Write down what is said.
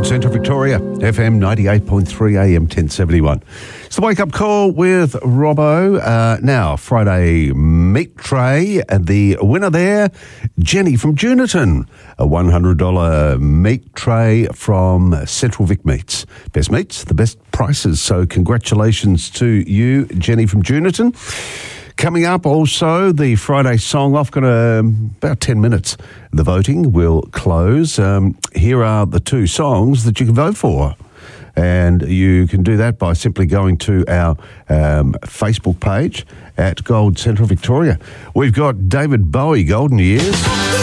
Gold Centre Victoria, FM 98.3 AM 1071. It's the wake-up call with Robbo. Now, Friday meat tray, and the winner there, Jenny from Juniton. A $100 meat tray from Central Vic Meats. Best meats, the best prices. So congratulations to you, Jenny from Juniton. Coming up also, the Friday song off, got about 10 minutes. The voting will close. Here are the two songs that you can vote for. And you can do that by simply going to our Facebook page at Gold Central Victoria. We've got David Bowie, Golden Years.